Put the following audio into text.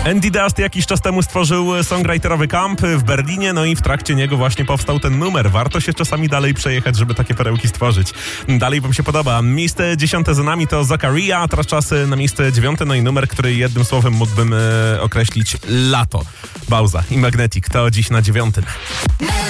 Andy Dust jakiś czas temu stworzył songwriterowy camp w Berlinie, no i w trakcie niego właśnie powstał ten numer. Warto się czasami dalej przejechać, żeby takie perełki stworzyć. Dalej wam się podoba. Miejsce 10 za nami to Zakaria, a teraz czas na miejsce 9, no i numer, który jednym słowem mógłbym określić lato. Bauza i Magnetic to dziś na 9.